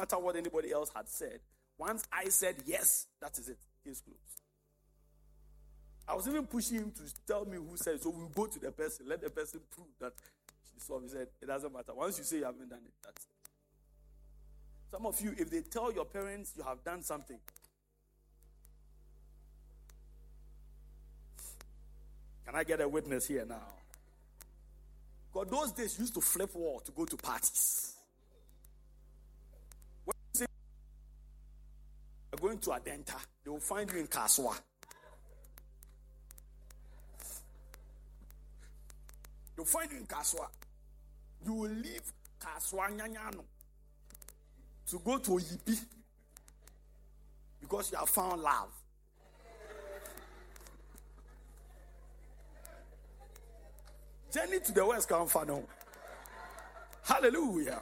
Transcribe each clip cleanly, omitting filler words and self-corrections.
matter what anybody else had said. Once I said yes, that is it. Case closed. I was even pushing him to tell me who said it. So we'll go to the person. Let the person prove that she saw. He said, it doesn't matter. Once you say you haven't done it, that's it. Some of you, if they tell your parents you have done something, can I get a witness here now? Because those days you used to flip wall to go to parties. When you say you're going to Adenta, they will find you in Kaswa. They'll find you in Kaswa. You will leave Kaswa Nyanyano to go to Oyibi because you have found love. Journey to the West come for now. Hallelujah.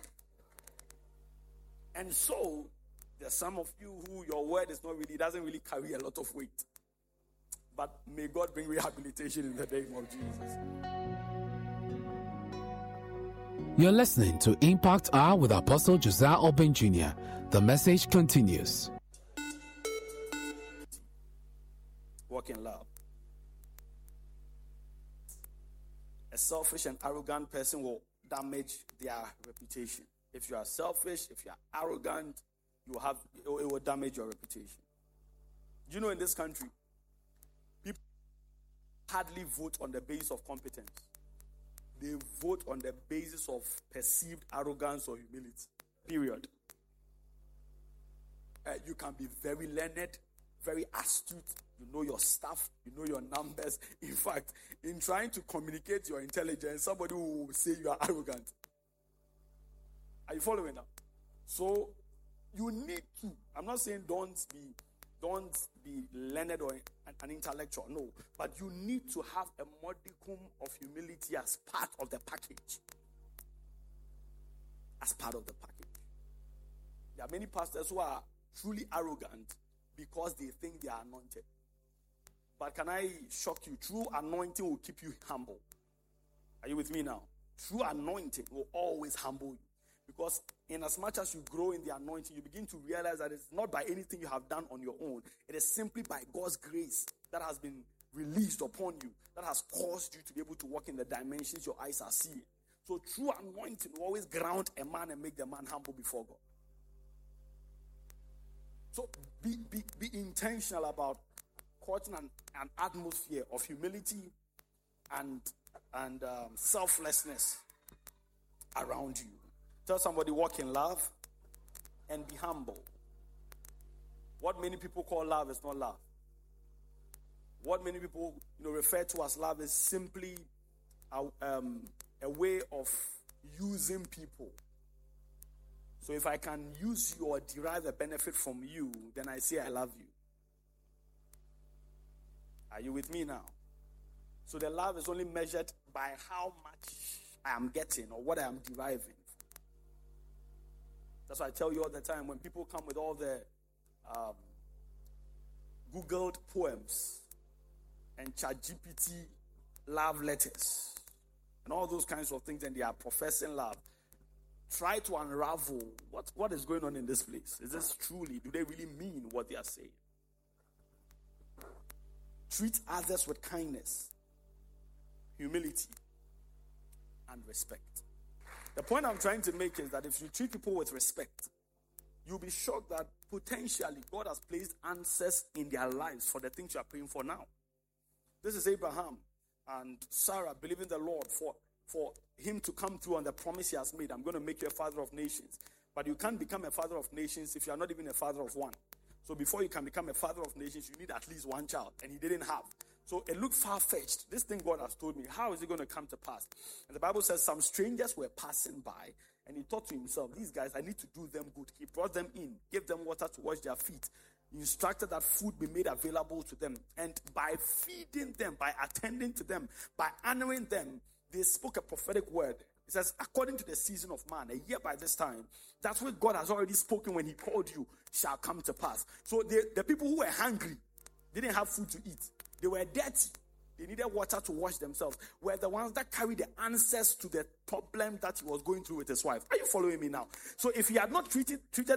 And so, there's some of you who your word is not really, doesn't really carry a lot of weight. But may God bring rehabilitation in the name of Jesus. You're listening to Impact Hour with Apostle Josiah Obeng Jr. The message continues. Walk in love. A selfish and arrogant person will damage their reputation. If you are selfish, if you are arrogant, it will damage your reputation. You know, in this country, people hardly vote on the basis of competence. They vote on the basis of perceived arrogance or humility. Period. You can be very learned, very astute. You know your stuff. You know your numbers. In fact, in trying to communicate your intelligence, somebody will say you are arrogant. Are you following now? So, you need to. I'm not saying don't be learned or an intellectual. No. But you need to have a modicum of humility as part of the package. As part of the package. There are many pastors who are truly arrogant because they think they are anointed. But can I shock you? True anointing will keep you humble. Are you with me now? True anointing will always humble you. Because in as much as you grow in the anointing, you begin to realize that it's not by anything you have done on your own. It is simply by God's grace that has been released upon you, that has caused you to be able to walk in the dimensions your eyes are seeing. So true anointing will always ground a man and make the man humble before God. So be intentional about creating an atmosphere of humility and selflessness around you. Tell somebody, walk in love and be humble. What many people call love is not love. What many people refer to as love is simply a way of using people. So if I can use you or derive a benefit from you, then I say I love you. Are you with me now? So the love is only measured by how much I am getting or what I am deriving. That's why I tell you all the time, when people come with all the Googled poems and ChatGPT love letters and all those kinds of things, and they are professing love, try to unravel what is going on in this place. Is this truly, do they really mean what they are saying? Treat others with kindness, humility, and respect. The point I'm trying to make is that if you treat people with respect, you'll be shocked that potentially God has placed answers in their lives for the things you are praying for now. This is Abraham and Sarah believing the Lord for him to come through on the promise he has made. I'm going to make you a father of nations. But you can't become a father of nations if you are not even a father of one. So before you can become a father of nations, you need at least one child. And he didn't have. So it looked far-fetched. This thing God has told me, how is it going to come to pass? And the Bible says some strangers were passing by. And he thought to himself, these guys, I need to do them good. He brought them in, gave them water to wash their feet. He instructed that food be made available to them. And by feeding them, by attending to them, by honoring them, they spoke a prophetic word. It says, according to the season of man, a year by this time, that's what God has already spoken when he called you, shall come to pass. So the people who were hungry didn't have food to eat. They were dirty. They needed water to wash themselves. Were the ones that carried the answers to the problem that he was going through with his wife. Are you following me now? So if he had not treated